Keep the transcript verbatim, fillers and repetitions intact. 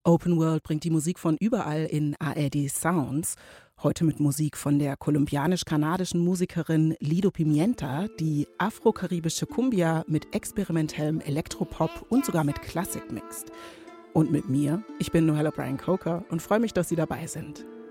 Open World bringt die Musik von überall in A R D Sounds. Heute mit Musik von der kolumbianisch-kanadischen Musikerin Lido Pimienta, die afro-karibische Cumbia mit experimentellem Elektropop und sogar mit Klassik mixt. Und mit mir, ich bin Noelle O'Brien Coker und freue mich, dass Sie dabei sind.